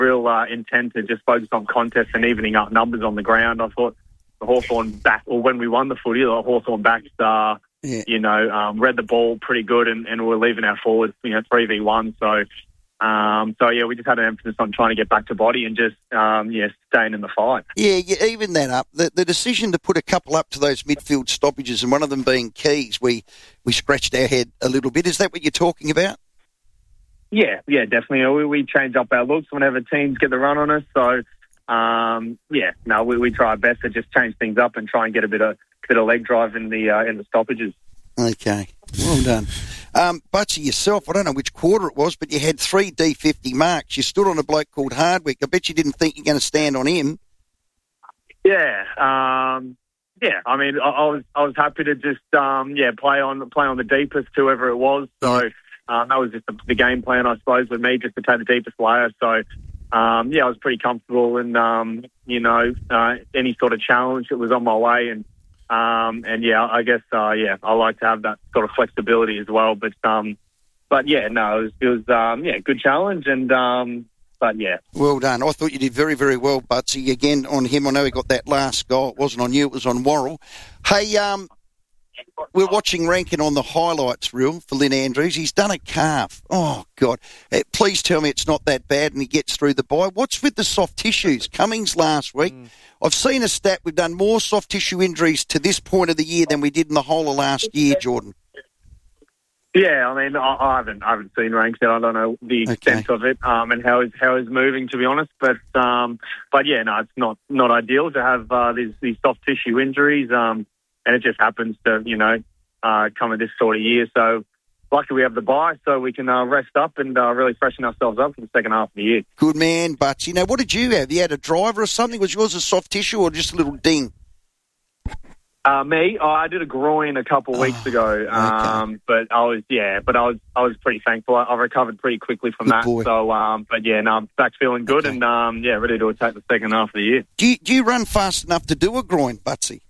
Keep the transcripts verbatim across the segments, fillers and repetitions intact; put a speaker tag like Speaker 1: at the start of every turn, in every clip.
Speaker 1: real uh, intent to just focus on contests and evening up numbers on the ground. I thought the Hawthorn back, or when we won the footy, the Hawthorn backs, uh, yeah. you know, um, read the ball pretty good, and, and we're leaving our forwards, you know, three v one. So, um, so yeah, we just had an emphasis on trying to get back to body and just, um, yeah, staying in the fight.
Speaker 2: Yeah, you even that up. The, the decision to put a couple up to those midfield stoppages, and one of them being Keys, we we scratched our head a little bit. Is that what you're talking about?
Speaker 1: Yeah, yeah, definitely. We, we change up our looks whenever teams get the run on us. So, um, yeah, no, we, we try our best to just change things up and try and get a bit of bit of leg drive in the uh, in the stoppages.
Speaker 2: Okay, well done. Um, Butchie, yourself, I don't know which quarter it was, but you had three D fifty marks. You stood on a bloke called Hardwick. I bet you didn't think you're going to stand on him.
Speaker 1: Yeah, um, yeah. I mean, I, I was I was happy to just um, yeah play on play on the deepest, whoever it was. So. Um, that was just the, the game plan, I suppose, with me, just to take the deepest layer. So, um, yeah, I was pretty comfortable, and um, you know, uh, any sort of challenge that was on my way, and um, and yeah, I guess uh, yeah, I like to have that sort of flexibility as well. But um, but yeah, no, it was, it was um, yeah, good challenge, and um, but yeah,
Speaker 2: well done. I thought you did very, very well, Butsy. Again, on him, I know he got that last goal. It wasn't on you; it was on Worrell. Hey, um. We're watching Rankin on the highlights reel for Lynn Andrews. He's done a calf. Oh, God. Uh, please tell me it's not that bad and he gets through the bye. What's with the soft tissues? Cummings last week. Mm. I've seen a stat. We've done more soft tissue injuries to this point of the year than we did in the whole of last year, Jordan.
Speaker 1: Yeah, I mean, I, I haven't I haven't seen Rankin. I don't know the extent okay. of it um, and how he's, how he's moving, to be honest. But, um, but yeah, no, it's not, not ideal to have uh, these, these soft tissue injuries. Um And it just happens to, you know, uh, come at this sort of year. So luckily we have the bye so we can uh, rest up and uh, really freshen ourselves up for the second half of the year.
Speaker 2: Good man, but, you know, what did you have? You had a driver or something? Was yours a soft tissue or just a little ding?
Speaker 1: Uh, me, oh, I did a groin a couple of weeks oh, ago. Um, okay. But I was, yeah, but I was I was pretty thankful. I, I recovered pretty quickly from good that. Boy. So, um, but yeah, no, I'm back feeling good okay. and, um, yeah, ready to attack the second half of the year.
Speaker 2: Do you, do you run fast enough to do a groin, Butsy?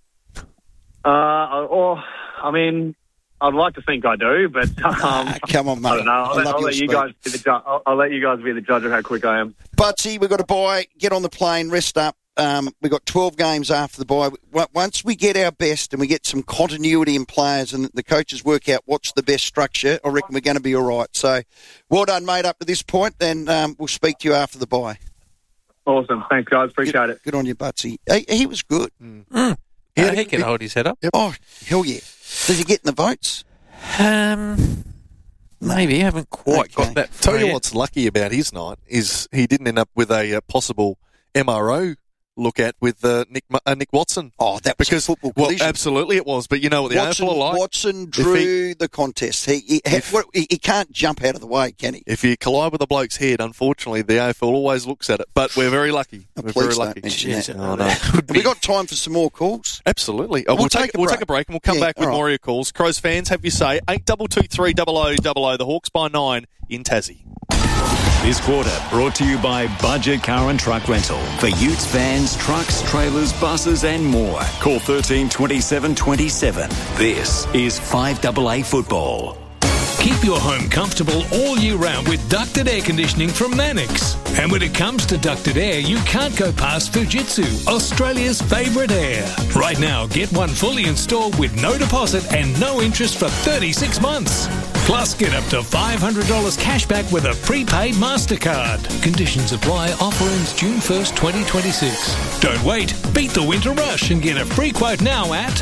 Speaker 1: Uh, or, I mean, I'd like to think I do, but um,
Speaker 2: ah, come on, mate.
Speaker 1: I don't know. I'll,
Speaker 2: I
Speaker 1: let, I'll let you guys be the ju- I'll, I'll let you guys be the judge of how quick I am.
Speaker 2: Butsy, we've got to buy. Get on the plane, rest up. Um, we've got twelve games after the bye. Once we get our best and we get some continuity in players, and the coaches work out what's the best structure, I reckon we're going to be all right. So, well done, mate. Up to this point, then um, we'll speak to you after the bye.
Speaker 1: Awesome, thanks, guys. Appreciate
Speaker 2: good,
Speaker 1: it.
Speaker 2: Good on you, Butsy. He, he was good.
Speaker 3: Mm. Mm. Yeah, uh, he can hold his head up.
Speaker 2: Yep. Oh, hell yeah. Does he get in the votes?
Speaker 3: Um, maybe. I haven't quite okay. got that.
Speaker 4: Tell you what's lucky about his night is he didn't end up with a uh, possible M R O look at with uh, Nick uh, Nick Watson.
Speaker 2: Oh, that was
Speaker 4: because,
Speaker 2: a football
Speaker 4: well,
Speaker 2: collision.
Speaker 4: Absolutely it was. But you know what the
Speaker 2: Watson,
Speaker 4: A F L are like.
Speaker 2: Watson drew he, the contest. He he, if, what, he he can't jump out of the way, can he?
Speaker 4: If you collide with a bloke's head, unfortunately, the A F L always looks at it. But we're very lucky.
Speaker 2: Oh,
Speaker 4: we're
Speaker 2: please
Speaker 4: very
Speaker 2: don't
Speaker 4: lucky.
Speaker 2: mention
Speaker 4: Jeez,
Speaker 2: that.
Speaker 4: Oh, no.
Speaker 2: Have we got time for some more calls?
Speaker 4: Absolutely. Oh, we'll, we'll, take, take we'll take a break and we'll come yeah, back with right. more of your calls. Crows fans, have your say. eight two two three double oh double oh, the Hawks by nine in Tassie.
Speaker 5: This quarter brought to you by Budget Car and Truck Rental. For utes, vans, trucks, trailers, buses and more. Call thirteen twenty-seven twenty-seven. This is five A A Football.
Speaker 6: Keep your home comfortable all year round with ducted air conditioning from Mannix. And when it comes to ducted air, you can't go past Fujitsu, Australia's favourite air. Right now, get one fully installed with no deposit and no interest for thirty-six months. Plus, get up to five hundred dollars cash back with a prepaid MasterCard. Conditions apply. Offer ends June first, twenty twenty-six. Don't wait. Beat the winter rush and get a free quote now at...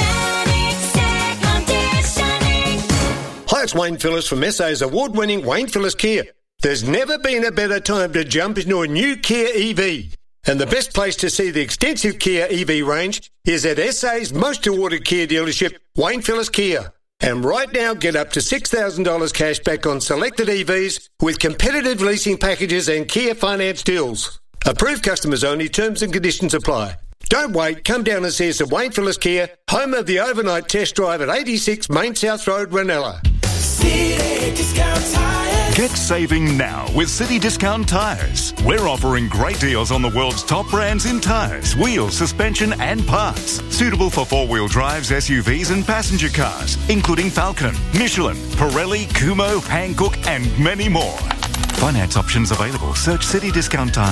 Speaker 7: Hi, it's Wayne Phillips from S A's award-winning Wayne Phillips Kia. There's never been a better time to jump into a new Kia E V. And the best place to see the extensive Kia E V range is at S A's most awarded Kia dealership, Wayne Phillips Kia. And right now, get up to six thousand dollars cash back on selected E Vs with competitive leasing packages and Kia finance deals. Approved customers only, terms and conditions apply. Don't wait, come down and see us at Wayne Phillips Kia, home of the overnight test drive at eighty-six Main South Road, Ranella.
Speaker 8: City Discount Tires.
Speaker 9: Get saving now with City Discount Tires. We're offering great deals on the world's top brands in tyres, wheels, suspension and parts. Suitable for four-wheel drives, S U Vs and passenger cars, including Falcon, Michelin, Pirelli, Kumho, Hankook and many more. Finance options available. Search City Discount Tires.